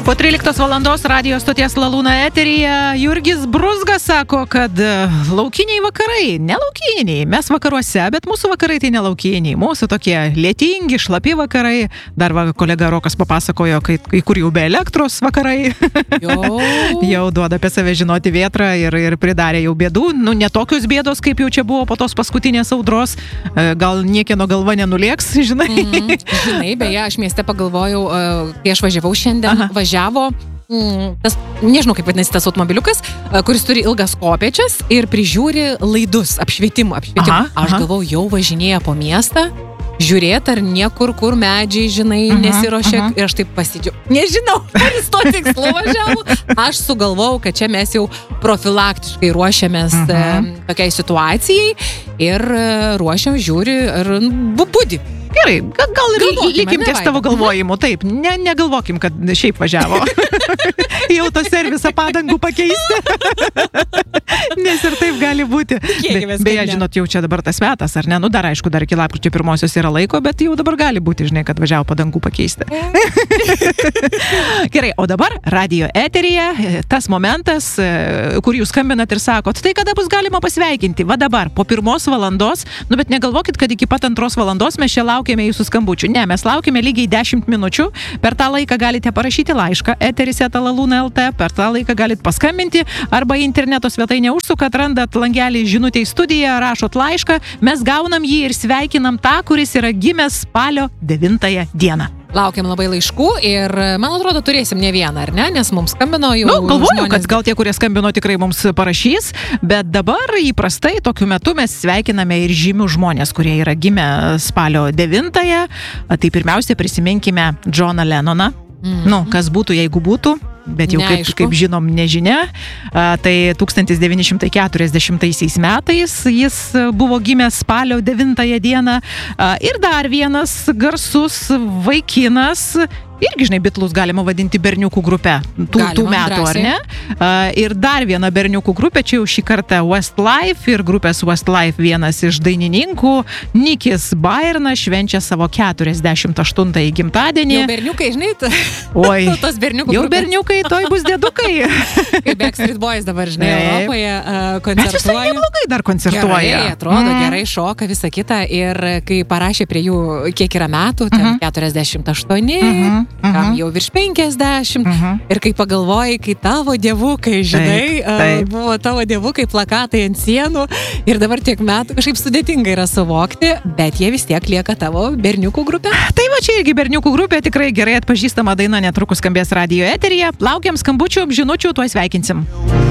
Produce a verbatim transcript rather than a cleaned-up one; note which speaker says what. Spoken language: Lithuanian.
Speaker 1: Po tryliktos valandos radio stoties Lalūna eteryje Jurgis Brūzga sako, kad laukiniai vakarai, ne laukiniai, mes vakaruose, bet mūsų vakarai tai ne laukiniai, mūsų tokie lietingi, šlapi vakarai. Dar va, kolega Rokas papasakojo, kai, kai kur jau be elektros vakarai. Jau duoda apie save žinoti vėtrą ir, ir pridarė jau bėdų. Nu, ne tokios bėdos, kaip jau čia buvo po tos paskutinės audros. Gal niekieno galva nenulėks, žinai.
Speaker 2: Mm, žinai, beje, aš mieste pagalvojau, kai aš važiavau šiandien, Aha. važiavau tas, nežinau kaip vadinasi tas automobiliukas, kuris turi ilgas kopėčias ir prižiūri laidus, apšvietimų, apšvietimų. Aha, Aš aha. galvau, jau važinėja po miestą, žiūrėt, ar niekur, kur medžiai, žinai, aha, nesirošia. Aha. Ir aš taip pasidžiau. Nežinau, ar jis to tikslu važiavo. Aš sugalvojau, kad čia mes jau profilaktiškai ruošiamės e, tokiai situacijai ir e, ruošiam, žiūri, ir bubudi.
Speaker 1: Gerai, gal ir likim ties tavo galvojimu. Taip, ne, negalvokim, kad šiaip važiavo. Į autoservisą padangų pakeisti. Nes ir taip gali būti. Be, beje, žinot, jau čia dabar tas metas, ar ne? Nu, dar aišku, dar iki lapkričio pirmosios yra laiko, bet jau dabar gali būti, žinai, kad važiavo padangų pakeisti. Gerai, o dabar radio eteryje tas momentas, kur jūs skambinat ir sakot, tai kada bus galima pasveikinti? Va dabar, po pirmos valandos, nu, bet negalvokit, kad iki pat antros valandos mes čia laukiame jūsų skambučių. Ne, mes laukiame lygiai dešimt minučių. Per tą laiką galite parašyti laišką eteris eta lalūna taškas lt, per tą laiką galite paskambinti arba į interneto svetainę užsukat, randat langelį žinutę į studiją, rašot laišką, mes gaunam jį ir sveikinam tą, kuris yra gimęs spalio devintąją dieną.
Speaker 2: Laukiam labai laiškų ir, man atrodo, turėsim ne vieną, ar ne? Nes mums skambino jau...
Speaker 1: Nu, galvoju,
Speaker 2: žmonės...
Speaker 1: kad gal tie, kurie skambino, tikrai mums parašys, bet dabar įprastai tokiu metu mes sveikiname ir žymių žmonės, kurie yra gimę spalio devintąją. Tai pirmiausia, prisiminkime Johną Lennoną. Mm-hmm. Nu, kas būtų, jeigu būtų, bet jau kaip, kaip žinom, nežinia. A, tai tūkstantis devyni šimtai keturiasdešimtaisiais metais jis buvo gimęs spalio devintąją dieną. A, ir dar vienas garsus vaikinas, irgi, žinai, Bitlus galima vadinti berniukų grupę tų, tų metų, drąsiai. Ar ne? A, ir dar viena berniukų grupė, čia jau šį kartą Westlife ir grupės Westlife vienas iš dainininkų, Nikis Byrnas, švenčia savo keturiasdešimt aštuntąjį gimtadienį.
Speaker 2: Jau berniukai, žinai, ta...
Speaker 1: Oi,
Speaker 2: tos berniukų
Speaker 1: jau grupės. Berniukai, toj bus dėdukai.
Speaker 2: Kaip Backstreet Boys dabar, žinai,
Speaker 1: Taip.
Speaker 2: Europoje uh, koncertuoja.
Speaker 1: Mes visai neblogai dar koncertuoja.
Speaker 2: Gerai, atrodo, mm. gerai šoka, visą kitą. Ir kai parašė prie jų, kiek yra metų, ten uh-huh. keturiasdešimt aštuoni, uh-huh. Uh-huh. kam jau virš penkiasdešimt. Uh-huh. Ir kai pagalvojai, kai tavo dievukai, žinai, taip, taip. Uh, buvo tavo dievukai plakatai ant sienų ir dabar tiek metų kažkaip sudėtinga yra suvokti, bet jie vis tiek lieka tavo berniukų grupė.
Speaker 1: Tai va čia irgi berniukų grupė, tikrai gerai atpažįstama daina netrukus skambės radio eteryje. Laukiam skambučių, žinučių, tuoj sveikinsim.